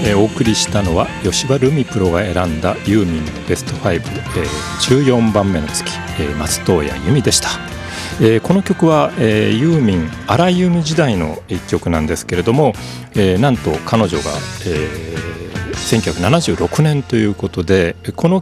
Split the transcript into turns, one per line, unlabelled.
お送りしたのは吉羽ルミプロが選んだユーミンのベスト5、14番目の月、松任谷由実でした。この曲は、ユーミン荒井由実時代の一曲なんですけれども、なんと彼女が、1976年ということで、この